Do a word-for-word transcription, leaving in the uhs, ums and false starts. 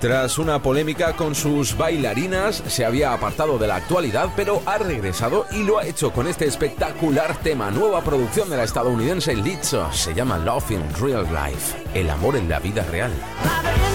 Tras una polémica con sus bailarinas, se había apartado de la actualidad, pero ha regresado y lo ha hecho con este espectacular tema, nueva producción de la estadounidense Lizzo. Se llama Love in Real Life, el amor en la vida real.